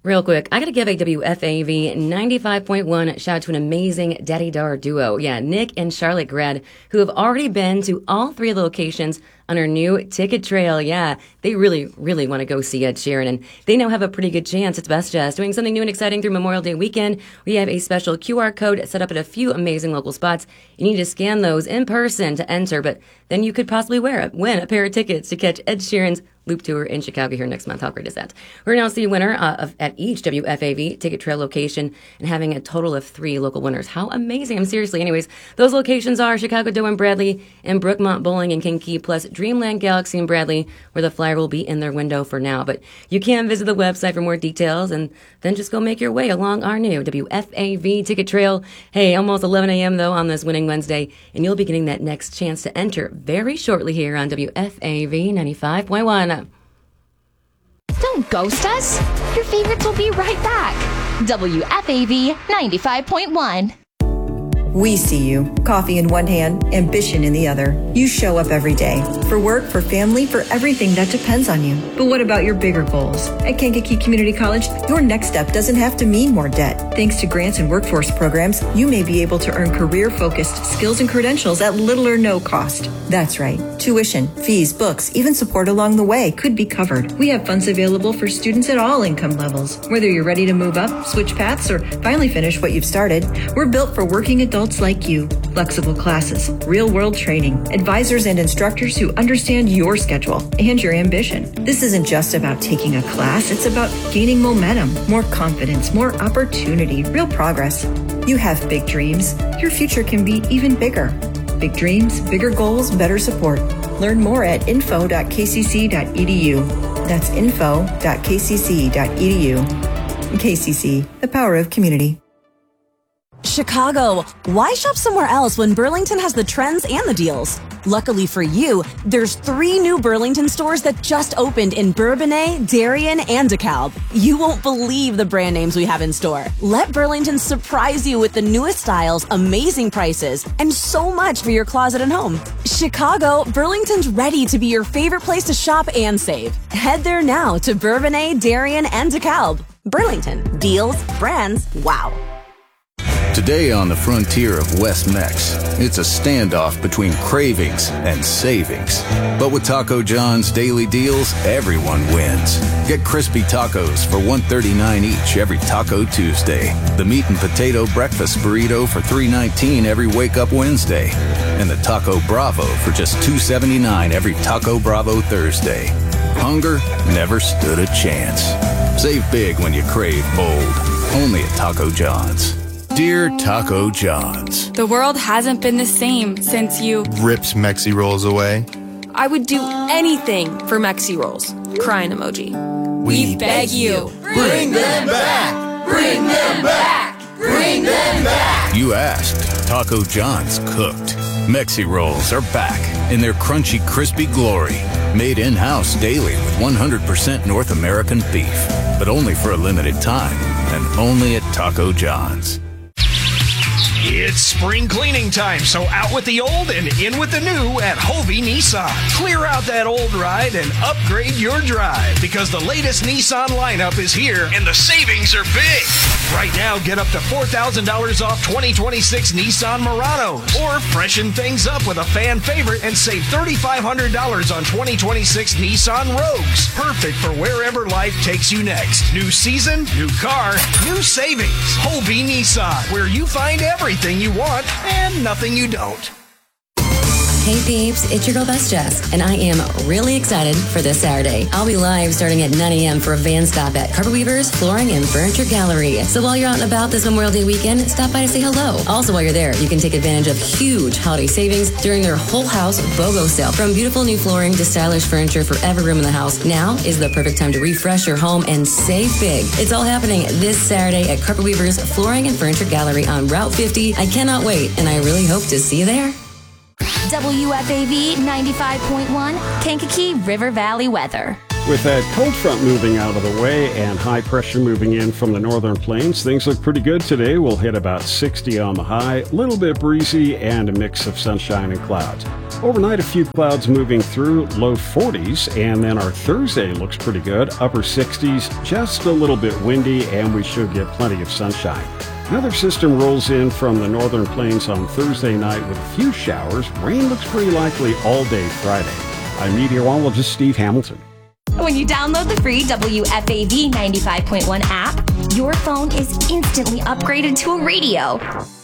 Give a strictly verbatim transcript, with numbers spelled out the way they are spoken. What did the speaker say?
Real quick, I gotta give a W F A V ninety-five point one shout out to an amazing daddy-daughter duo. Yeah, Nick and Charlotte Grad, who have already been to all three locations on our new ticket trail. Yeah, they really, really want to go see Ed Sheeran, and they now have a pretty good chance. It's Best Jazz doing something new and exciting through Memorial Day weekend. We have a special Q R code set up at a few amazing local spots. You need to scan those in person to enter, but then you could possibly wear it, win a pair of tickets to catch Ed Sheeran's Loop Tour in Chicago here next month. How great is that? We're now seeing a winner uh, of, at each W F A V ticket trail location and having a total of three local winners. How amazing. I'm seriously. Anyways, those locations are Chicago Doe and Bradley and Brookmont Bowling and Kankakee, plus Dreamland Galaxy and Bradley, where the flyer will be in their window for now. But you can visit the website for more details and then just go make your way along our new W F A V ticket trail. Hey, almost eleven a.m. though on this Winning Wednesday, and you'll be getting that next chance to enter very shortly here on W F A V ninety-five point one. Don't ghost us. Your favorites will be right back. W F A V ninety-five point one. We see you. Coffee in one hand, ambition in the other. You show up every day. For work, for family, for everything that depends on you. But what about your bigger goals? At Kankakee Community College, your next step doesn't have to mean more debt. Thanks to grants and workforce programs, you may be able to earn career-focused skills and credentials at little or no cost. That's right. Tuition, fees, books, even support along the way could be covered. We have funds available for students at all income levels. Whether you're ready to move up, switch paths, or finally finish what you've started, we're built for working adults like you. Flexible classes, real-world training, advisors and instructors who understand your schedule and your ambition. This isn't just about taking a class, it's about gaining momentum, more confidence, more opportunity, real progress. You have big dreams. Your future can be even bigger. Big dreams, bigger goals, better support. Learn more at info dot k c c dot e d u. That's info dot k c c dot e d u. K C C, the power of community. Chicago, why shop somewhere else when Burlington has the trends and the deals? Luckily for you, there's three new Burlington stores that just opened in Bourbonnais, Darien, and DeKalb. You won't believe the brand names we have in store. Let Burlington surprise you with the newest styles, amazing prices, and so much for your closet and home. Chicago, Burlington's ready to be your favorite place to shop and save. Head there now to Bourbonnais, Darien, and DeKalb. Burlington, deals, brands, wow. Today on the frontier of West Mex, it's a standoff between cravings and savings. But with Taco John's daily deals, everyone wins. Get crispy tacos for one thirty-nine each every Taco Tuesday. The meat and potato breakfast burrito for three nineteen every Wake Up Wednesday. And the Taco Bravo for just two seventy-nine every Taco Bravo Thursday. Hunger never stood a chance. Save big when you crave bold. Only at Taco John's. Dear Taco John's, the world hasn't been the same since you ripped Mexi Rolls away. I would do anything for Mexi Rolls. Crying emoji. We, we beg you. Bring them back! Bring them back! Bring them back! You asked. Taco John's cooked. Mexi Rolls are back in their crunchy, crispy glory. Made in-house daily with one hundred percent North American beef. But only for a limited time and only at Taco John's. It's spring cleaning time, so out with the old and in with the new at Hovey Nissan. Clear out that old ride and upgrade your drive because the latest Nissan lineup is here and the savings are big. Right now, get up to four thousand dollars off twenty twenty-six Nissan Muranos or freshen things up with a fan favorite and save three thousand five hundred dollars on twenty twenty-six Nissan Rogues. Perfect for wherever life takes you next. New season, new car, new savings. Hovey Nissan, where you find everything you want and nothing you don't. Hey peeps, it's your girl Best Jess, and I am really excited for this Saturday. I'll be live starting at nine a.m. for a van stop at Carpet Weavers Flooring and Furniture Gallery. So while you're out and about this Memorial Day weekend, stop by to say hello. Also while you're there, you can take advantage of huge holiday savings during their whole house BOGO sale. From beautiful new flooring to stylish furniture for every room in the house, now is the perfect time to refresh your home and save big. It's all happening this Saturday at Carpet Weavers Flooring and Furniture Gallery on Route fifty. I cannot wait, and I really hope to see you there. W F A V ninety-five point one, Kankakee River Valley weather. With that cold front moving out of the way and high pressure moving in from the northern plains, things look pretty good today. We'll hit about sixty on the high, a little bit breezy, and a mix of sunshine and clouds. Overnight, a few clouds moving through, low forties, and then our Thursday looks pretty good, upper sixties, just a little bit windy, and we should get plenty of sunshine. Another system rolls in from the northern plains on Thursday night with a few showers. Rain looks pretty likely all day Friday. I'm meteorologist Steve Hamilton. When you download the free W F A V ninety-five point one app, your phone is instantly upgraded to a radio.